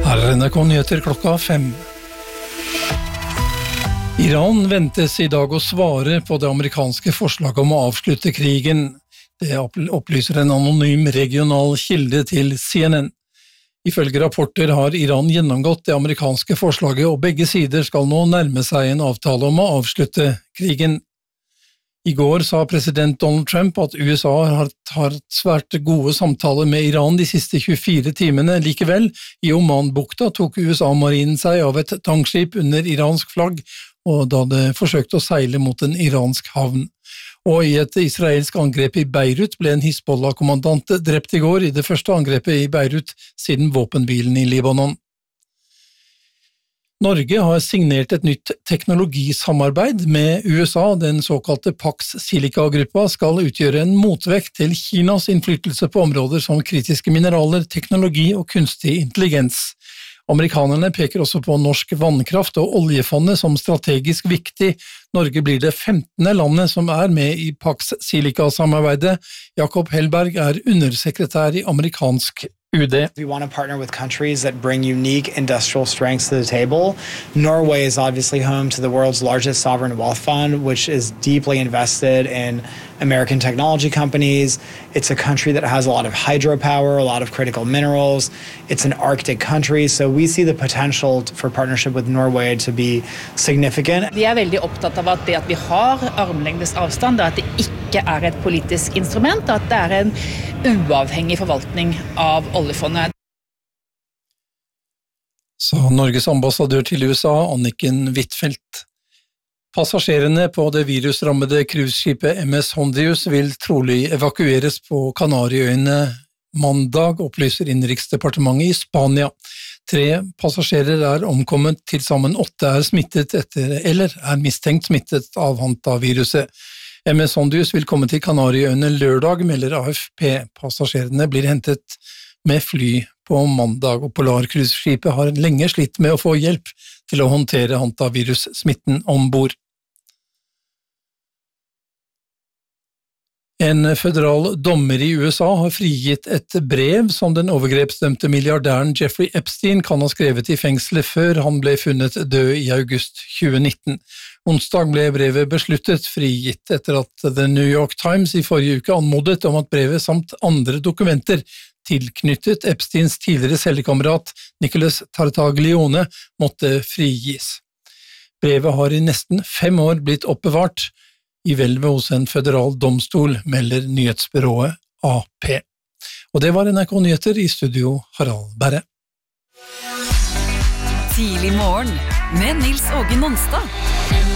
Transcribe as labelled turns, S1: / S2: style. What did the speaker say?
S1: Her er NRK Nyheter klokka 5. Iran ventes I dag å svare på det amerikanske forslaget om å avslutte krigen. Det opplyser en anonym regional kilde til CNN. Ifølge rapporter har Iran gjennomgått det amerikanske forslaget, og begge sider skal nå nærme seg en avtale om å avslutte krigen. I går sa president Donald Trump at USA har hatt svært gode samtaler med Iran de siste 24 timene. Likevel, I Oman-bukta tok USA-marinen seg av et tankskip under iransk flagg, og da det forsøkte å seile mot en iransk havn. Og I et israelsk angrep I Beirut ble en Hizbollah-kommandant drept I går I det første angrepet I Beirut siden våpenbilen I Libanon. Norge har signert et nytt teknologisamarbeid med USA. Den såkalte Pax Silica-gruppa skal utgjøre en motvekt til Kinas innflytelse på områder som kritiske mineraler, teknologi og kunstig intelligens. Amerikanerne peker også på norsk vannkraft og oljefondet som strategisk viktig. Norge blir det 15. landet som med I Pax Silica-samarbeidet. Jakob Hellberg undersekretær I amerikansk UD.
S2: We want to partner with countries that bring unique industrial strengths to the table. Norway is obviously home to the world's largest sovereign wealth fund, which is deeply invested in American technology companies. It's a country that has a lot of hydropower, a lot of critical minerals. It's an Arctic country, so we see the potential for partnership with Norway to be significant.
S3: Vi veldig opptatt av at det at vi har armlengdes avstand, at det ikke et politisk instrument, at det en uavhengig forvaltning av oljefondet.
S1: Sa Norges ambassadør til USA, Anniken Huitfeldt. Passasjerene på det virusrammede cruiseskipet MS Hondius vil trolig evakueres på Kanariøyene mandag, opplyser Innenriksdepartementet I Spania. 3 passasjerer omkommet, til sammen 8 smittet eller mistenkt smittet av hantaviruset. MS Hondius vil komme til Kanariøyene lørdag, melder AFP. Passasjerene blir hentet med fly på mandag, og Polarcruiseskipet har lenge slitt med å få hjelp til å håndtere hantavirussmitten ombord. En føderal dommer I USA har frigitt et brev som den overgrepsdømte milliardæren Jeffrey Epstein kan ha skrevet I fengselet før han ble funnet død I august 2019. Onsdag ble brevet besluttet frigitt etter at The New York Times I forrige uke anmodet om at brevet samt andre dokumenter tilknyttet Epsteins tidligere cellekamerat Nicholas Tartaglione måtte frigis. Brevet har I nesten 5 år blitt oppbevart I hvelvet hos en føderal domstol, melder nyhetsbyrået AP. Og det var NRK Nyheter I studio Harald Berre.
S4: Tidlig morgen med Nils Åge Nonstad.